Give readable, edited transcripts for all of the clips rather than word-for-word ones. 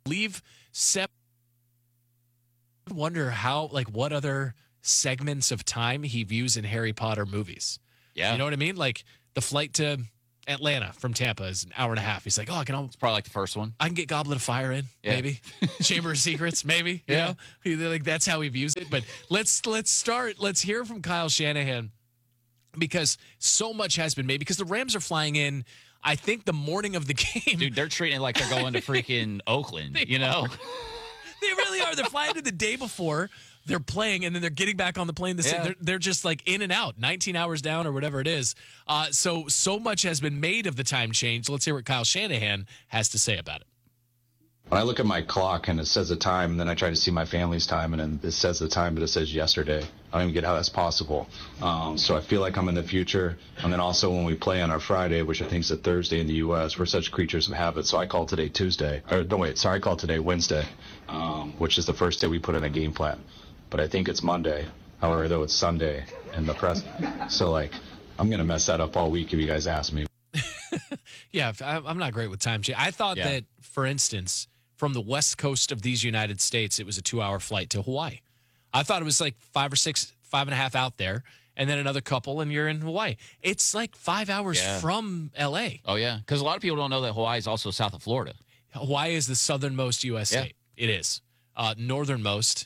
leave seven. I wonder how, like, what other segments of time he views in Harry Potter movies. Yeah. You know what I mean? Like the flight to Atlanta from Tampa is an hour and a half. He's like, oh, It's probably like the first one. I can get Goblet of Fire in, Yeah. maybe. Chamber of Secrets, maybe. Yeah. You know? Like that's how he views it. But let's start. Let's hear from Kyle Shanahan because so much has been made because the Rams are flying in, I think, the morning of the game. Dude, they're treating it like they're going to freaking Oakland, you know? They really are. They're flying in the day before they're playing, and then they're getting back on the plane. They're just like in and out, 19 hours down or whatever it is. So much has been made of the time change. Let's hear what Kyle Shanahan has to say about it. When I look at my clock and it says the time, and then I try to see my family's time, and then it says the time, but it says yesterday. I don't even get how that's possible. So I feel like I'm in the future. And then also when we play on our Friday, which I think is a Thursday in the U.S., we're such creatures of habit. So I call today Tuesday. Or no, wait, sorry, I call today Wednesday, which is the first day we put in a game plan. But I think it's Monday. However, though, it's Sunday in the press. So, like, I'm going to mess that up all week if you guys ask me. Yeah, I'm not great with time change. I thought that, for instance, from the west coast of these United States, it was a 2-hour flight to Hawaii. I thought it was like 5 or 6, 5.5 out there, and then another couple, and you're in Hawaii. It's like 5 hours from L.A. Oh, yeah. Because a lot of people don't know that Hawaii is also south of Florida. Hawaii is the southernmost U.S. state. It is. Northernmost,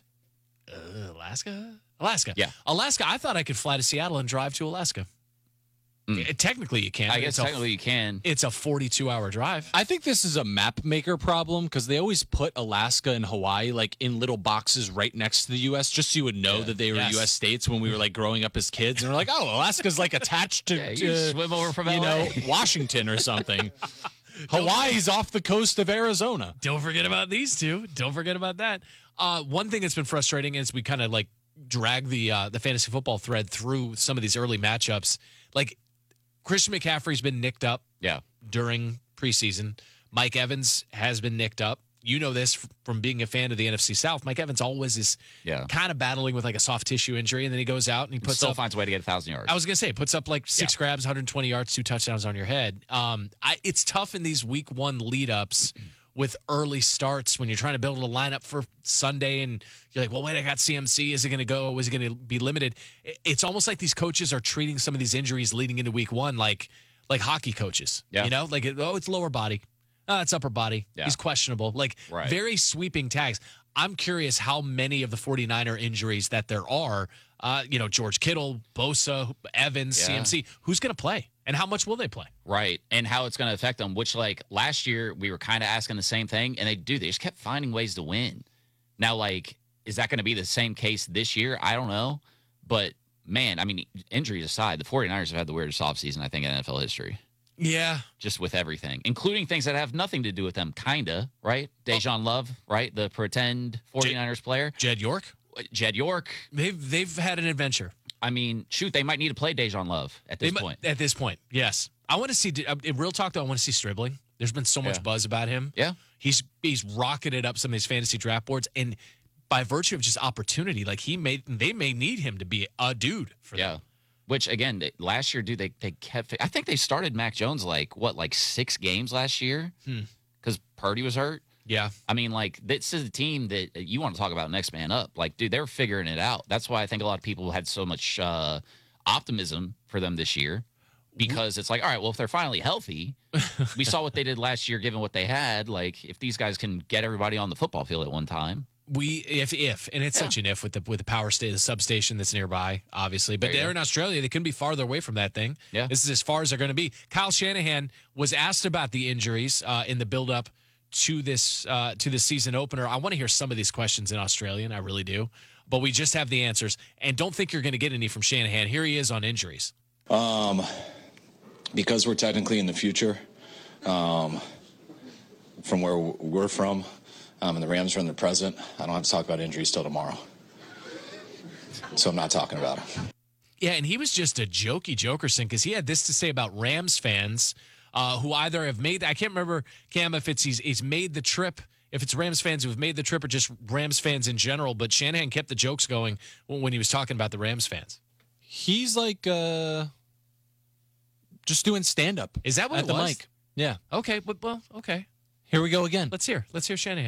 Alaska. Yeah. Alaska, I thought I could fly to Seattle and drive to Alaska. Technically, you can. I guess technically you can. It's a 42-hour drive. I think this is a map maker problem because they always put Alaska and Hawaii like in little boxes right next to the U.S. just so you would know that they were U.S. states when we were like growing up as kids. And we're like, oh, Alaska's like attached to, you swim over from LA. Washington or something. Hawaii's off the coast of Arizona. Don't forget about these two. Don't forget about that. One thing that's been frustrating is we kind of like drag the fantasy football thread through some of these early matchups. Like Christian McCaffrey's been nicked up during preseason. Mike Evans has been nicked up. You know this from being a fan of the NFC South. Mike Evans always is kind of battling with like a soft tissue injury, and then he goes out and he finds a way to get 1,000 yards. I was going to say, puts up like 6 grabs, 120 yards, 2 touchdowns on your head. It's tough in these week one lead-ups with early starts when you're trying to build a lineup for Sunday and you're like, well, wait, I got CMC. Is it going to go? Is it going to be limited? It's almost like these coaches are treating some of these injuries leading into week one like hockey coaches. You know, like, it's lower body. It's upper body. He's questionable. Like, very sweeping tags. I'm curious how many of the 49er injuries that there are, George Kittle, Bosa, Evans, CMC, who's going to play? And how much will they play? Right. And how it's going to affect them, which, like, last year we were kind of asking the same thing, and they just kept finding ways to win. Now, like, is that going to be the same case this year? I don't know. But, man, I mean, injuries aside, the 49ers have had the weirdest offseason, I think, in NFL history. Yeah. Just with everything, including things that have nothing to do with them, kind of, right? Dejan Love, right? The pretend 49ers player. Jed York. They've had an adventure. I mean, shoot, they might need to play Dejan Love at this point. At this point, yes. I want to see, in real talk, though, I want to see Stribling. There's been so much buzz about him. Yeah. He's rocketed up some of these fantasy draft boards, and by virtue of just opportunity, like they may need him to be a dude for them. Which, again, last year, dude, they kept – I think they started Mac Jones like 6 games last year because Purdy was hurt. Yeah. I mean, like, this is a team that you want to talk about next man up. Like, dude, they're figuring it out. That's why I think a lot of people had so much optimism for them this year because it's like, all right, well, if they're finally healthy, we saw what they did last year given what they had. Like, if these guys can get everybody on the football field at one time. If and it's such an if with the power station, the substation that's nearby, obviously. But they're in Australia; they couldn't be farther away from that thing. Yeah, this is as far as they're going to be. Kyle Shanahan was asked about the injuries in the build-up to this season opener. I want to hear some of these questions in Australian. I really do, but we just have the answers, and don't think you're going to get any from Shanahan. Here he is on injuries. Because we're technically in the future, from where we're from. And the Rams are in the present. I don't have to talk about injuries till tomorrow. So I'm not talking about it. Yeah, and he was just a jokey jokerson because he had this to say about Rams fans who either have made – I can't remember, Cam, if it's he's made the trip, if it's Rams fans who have made the trip or just Rams fans in general. But Shanahan kept the jokes going when he was talking about the Rams fans. He's like just doing stand-up. Is that what at it the was? mic. Yeah. Okay, well, okay. Here we go again. Let's hear Shanahan.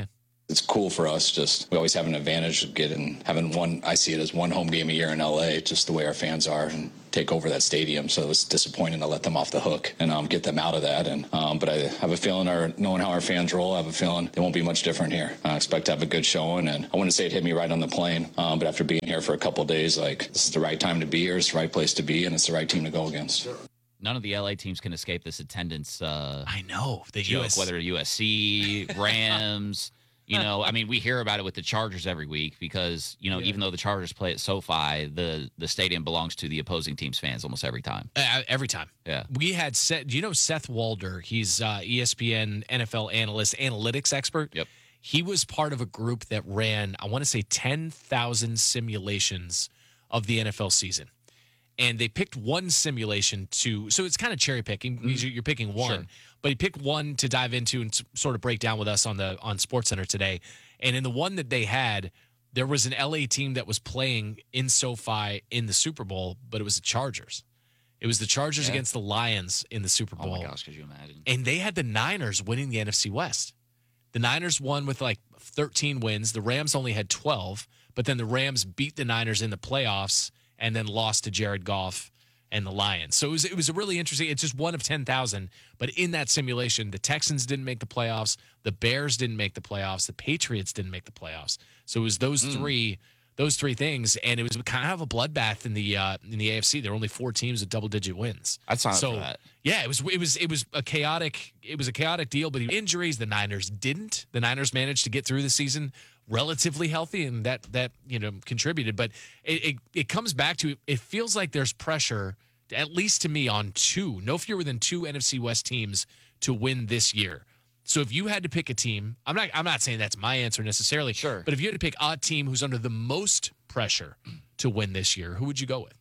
It's cool for us. Just we always have an advantage of having one. I see it as one home game a year in LA, just the way our fans are, and take over that stadium. So it's disappointing to let them off the hook and get them out of that. And but I have a feeling, knowing how our fans roll, I have a feeling it won't be much different here. I expect to have a good showing, and I wouldn't say it hit me right on the plane, but after being here for a couple of days, like this is the right time to be here. It's the right place to be, and it's the right team to go against. None of the LA teams can escape this attendance. I know the joke, US, whether USC, Rams. I mean, we hear about it with the Chargers every week because, even though the Chargers play at SoFi, the stadium belongs to the opposing team's fans almost every time. Every time. Yeah. We had Seth Walder? He's ESPN NFL analyst, analytics expert. Yep. He was part of a group that ran, I want to say, 10,000 simulations of the NFL season. And they picked one simulation so it's kind of cherry picking. You're picking one. Sure. But he picked one to dive into and sort of break down with us on SportsCenter today. And in the one that they had, there was an LA team that was playing in SoFi in the Super Bowl, but it was the Chargers. It was the Chargers against the Lions in the Super Bowl. Oh my gosh, could you imagine? And they had the Niners winning the NFC West. The Niners won with like 13 wins. The Rams only had 12, but then the Rams beat the Niners in the playoffs and then lost to Jared Goff and the Lions. So it was a really interesting. It's just one of 10,000. But in that simulation, the Texans didn't make the playoffs. The Bears didn't make the playoffs. The Patriots didn't make the playoffs. So it was those three things, and it was kind of a bloodbath in the AFC. There were only 4 teams with double-digit wins. I'd sign up for that. Yeah, it was a chaotic deal. But the injuries, the Niners didn't. The Niners managed to get through the season relatively healthy, and that contributed. But it comes back to, it feels like there's pressure, at least to me, on no fewer than 2 NFC West teams to win this year. So if you had to pick a team, I'm not saying that's my answer necessarily. Sure. But if you had to pick a team who's under the most pressure to win this year, who would you go with?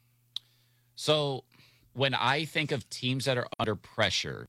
So when I think of teams that are under pressure,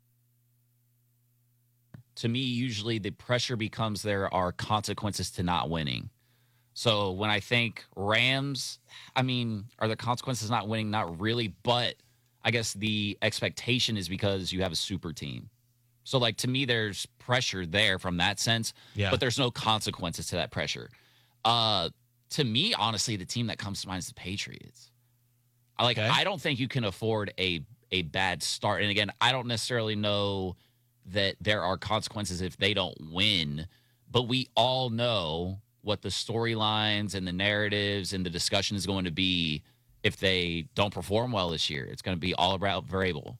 to me, usually the pressure becomes there are consequences to not winning. So when I think Rams, I mean, are there consequences not winning? Not really, but I guess the expectation is because you have a super team. So, like, to me, there's pressure there from that sense, but there's no consequences to that pressure. To me, honestly, the team that comes to mind is the Patriots. I don't think you can afford a bad start. And again, I don't necessarily know that there are consequences if they don't win, but we all know what the storylines and the narratives and the discussion is going to be if they don't perform well this year. It's going to be all about Vrabel.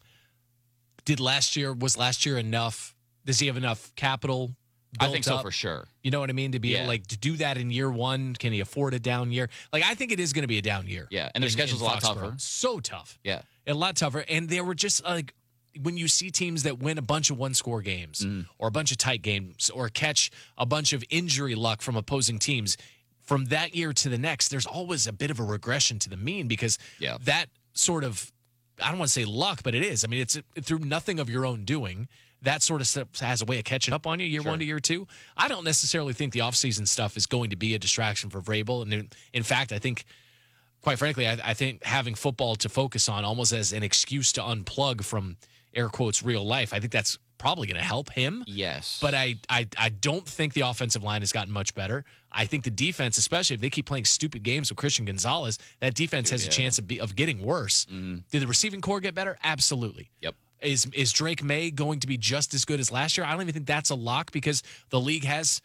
Was last year enough? Does he have enough capital? I think so up? For sure. You know what I mean? To be able, to do that in year one, can he afford a down year? I think it is going to be a down year. Yeah, and their schedule's a lot tougher. So tough. Yeah, a lot tougher. And they were just when you see teams that win a bunch of one-score games or a bunch of tight games or catch a bunch of injury luck from opposing teams, from that year to the next, there's always a bit of a regression to the mean because that sort of, I don't want to say luck, but it is. I mean, it's through nothing of your own doing. That sort of stuff has a way of catching up on you year one to year two. I don't necessarily think the offseason stuff is going to be a distraction for Vrabel. And in fact, I think, quite frankly, I think having football to focus on almost as an excuse to unplug from, air quotes, real life, I think that's probably going to help him. Yes. But I don't think the offensive line has gotten much better. I think the defense, especially if they keep playing stupid games with Christian Gonzalez, that defense has a chance of getting worse. Did the receiving core get better? Absolutely. Yep. Is Drake May going to be just as good as last year? I don't even think that's a lock because the league has,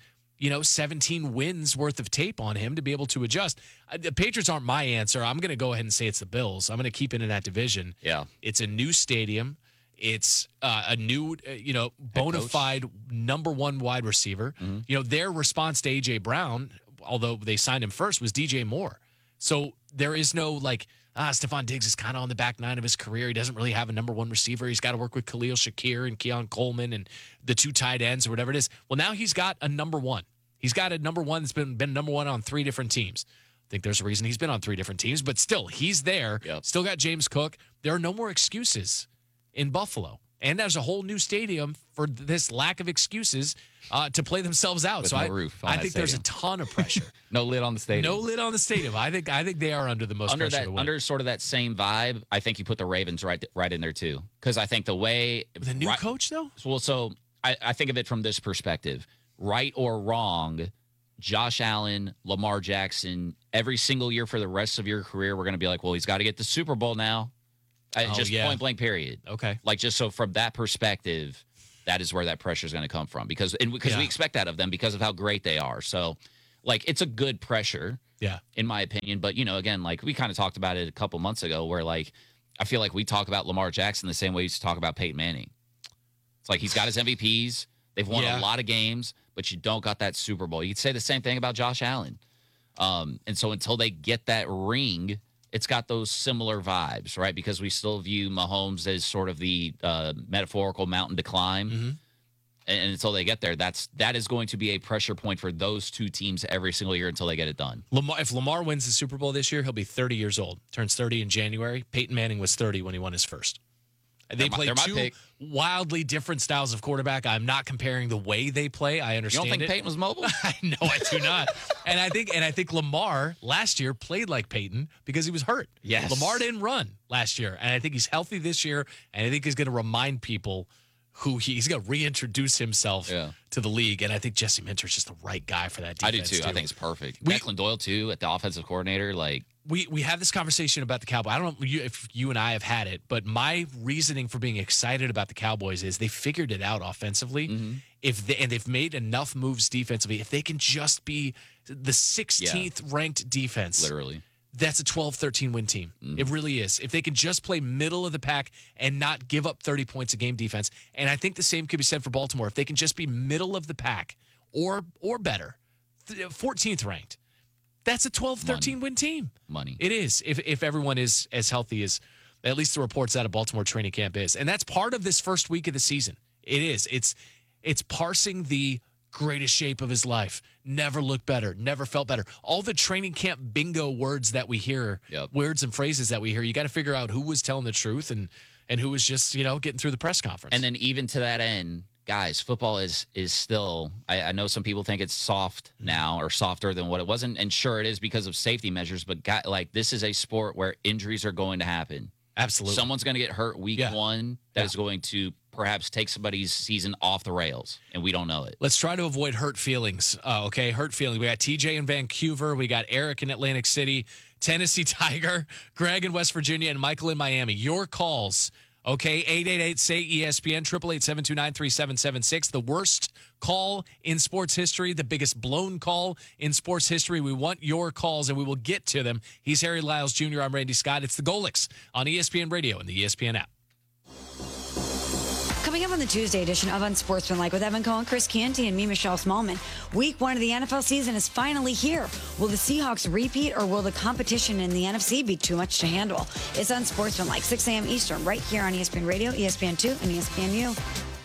17 wins worth of tape on him to be able to adjust. The Patriots aren't my answer. I'm going to go ahead and say it's the Bills. I'm going to keep it in that division. Yeah. It's a new stadium. It's a new, bona fide number one wide receiver. Their response to A.J. Brown, although they signed him first, was DJ Moore. So there is no Stephon Diggs is kind of on the back nine of his career. He doesn't really have a number one receiver. He's got to work with Khalil Shakir and Keon Coleman and the 2 tight ends or whatever it is. Well, now he's got a number one. He's got a number one that's been number one on 3 different teams. I think there's a reason he's been on 3 different teams, but still, he's there. Yep. Still got James Cook. There are no more excuses in Buffalo. And there's a whole new stadium for this lack of excuses to play themselves out. With so no roof on I that think stadium. there's a ton of pressure. No lid on the stadium. No lid on the stadium. I think they are under the most pressure to win. Under sort of that same vibe, I think you put the Ravens right in there too. Because I think the way the new coach though. Well, so I think of it from this perspective. right or wrong, Josh Allen, Lamar Jackson, every single year for the rest of your career, we're going to be like, well, he's got to get the Super Bowl now. Just point blank, period. Okay. Like, just so from that perspective, that is where that pressure is going to come from because we expect that of them because of how great they are. So, like, it's a good pressure, in my opinion. But, again, like we kind of talked about it a couple months ago where, like, I feel like we talk about Lamar Jackson the same way we used to talk about Peyton Manning. It's like he's got his MVPs. They've won a lot of games, but you don't got that Super Bowl. You could say the same thing about Josh Allen. And so until they get that ring, it's got those similar vibes, right? Because we still view Mahomes as sort of the metaphorical mountain to climb. Mm-hmm. And until they get there, that is going to be a pressure point for those two teams every single year until they get it done. If Lamar wins the Super Bowl this year, he'll be 30 years old. Turns 30 in January. Peyton Manning was 30 when he won his first. They play two wildly different styles of quarterback. I'm not comparing the way they play. I understand. You don't think Peyton was mobile? No, I do not. and I think Lamar last year played like Peyton because he was hurt. Yes. Lamar didn't run last year, and I think he's healthy this year, and I think he's going to remind people who he's going to reintroduce himself to the league. And I think Jesse Minter's just the right guy for that defense. I do too. I think it's perfect. Declan Doyle too at the offensive coordinator. Like we have this conversation about the Cowboys. I don't know if you and I have had it, but my reasoning for being excited about the Cowboys is they figured it out offensively. Mm-hmm. They've made enough moves defensively. If they can just be the 16th ranked defense, literally. That's a 12-13 win team. It really is. If they can just play middle of the pack and not give up 30 points a game defense, and I think the same could be said for Baltimore. If they can just be middle of the pack or better, 14th ranked, that's a 12-13 win team. Money. It is. If everyone is as healthy as at least the reports out of Baltimore training camp is. And that's part of this first week of the season. It is. It's parsing the greatest shape of his life. Never looked better. Never felt better. All the training camp bingo words that we hear, words and phrases that we hear, you got to figure out who was telling the truth and who was just, getting through the press conference. And then even to that end, guys, football is still, I know some people think it's soft now or softer than what it was. And sure it is because of safety measures, but this is a sport where injuries are going to happen. Absolutely. Someone's going to get hurt week one that is going to perhaps take somebody's season off the rails, and we don't know it. Let's try to avoid hurt feelings. Okay, hurt feelings. We got TJ in Vancouver. We got Eric in Atlantic City, Tennessee Tiger, Greg in West Virginia, and Michael in Miami. Your calls, okay, 888-SAY-ESPN, 888-729-3776. The worst call in sports history, the biggest blown call in sports history. We want your calls, and we will get to them. He's Harry Lyles Jr. I'm Randy Scott. It's the Golics on ESPN Radio and the ESPN app. Coming up on the Tuesday edition of Unsportsmanlike with Evan Cohen, Chris Canty, and me, Michelle Smallman. Week 1 of the NFL season is finally here. Will the Seahawks repeat, or will the competition in the NFC be too much to handle? It's Unsportsmanlike, 6 a.m. Eastern, right here on ESPN Radio, ESPN2, and ESPNU.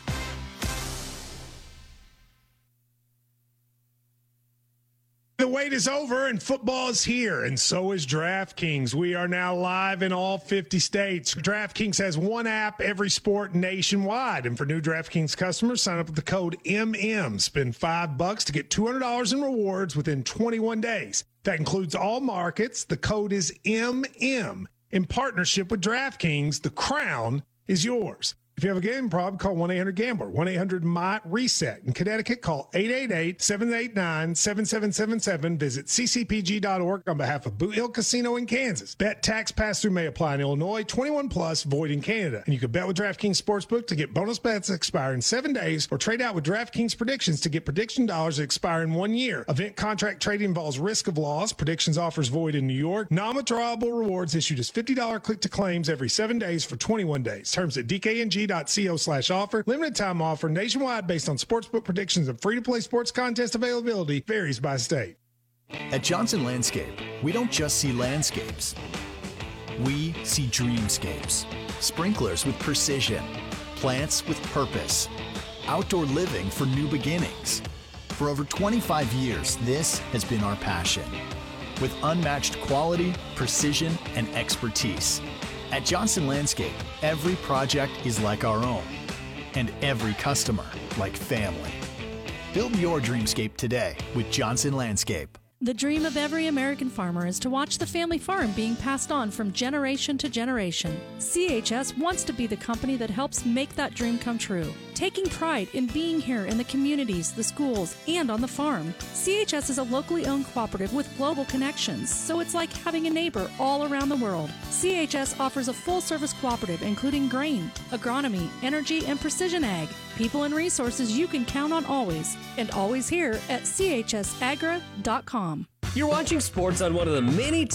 The wait is over and football is here, and so is DraftKings. We are now live in all 50 states. DraftKings has one app, every sport nationwide. And for new DraftKings customers, sign up with the code MM. Spend $5 to get $200 in rewards within 21 days. That includes all markets. The code is MM. In partnership with DraftKings, the crown is yours. If you have a gambling problem, call 1-800-GAMBLER, 1-800-MY-RESET. In Connecticut, call 888-789-7777. Visit ccpg.org on behalf of Boot Hill Casino in Kansas. Bet tax pass-through may apply in Illinois, 21 plus, void in Canada. And you can bet with DraftKings Sportsbook to get bonus bets that expire in 7 days, or trade out with DraftKings Predictions to get prediction dollars that expire in 1 year. Event contract trading involves risk of loss. Predictions offers void in New York. Non-withdrawable rewards issued as $50 click-to-claims every 7 days for 21 days. Terms at DKNG.co/offer. Limited time offer nationwide based on sportsbook predictions and free-to-play sports contest availability. Varies by state. At Johnson Landscape, we don't just see landscapes. We see dreamscapes. Sprinklers with precision. Plants with purpose. Outdoor living for new beginnings. For over 25 years, this has been our passion. With unmatched quality, precision, and expertise. At Johnson Landscape, every project is like our own, and every customer like family. Build your dreamscape today with Johnson Landscape. The dream of every American farmer is to watch the family farm being passed on from generation to generation. CHS wants to be the company that helps make that dream come true. taking pride in being here in the communities, the schools, and on the farm. CHS is a locally owned cooperative with global connections, so it's like having a neighbor all around the world. CHS offers a full-service cooperative including grain, agronomy, energy, and precision ag. People and resources you can count on always, and always here at chsagra.com. You're watching sports on one of the many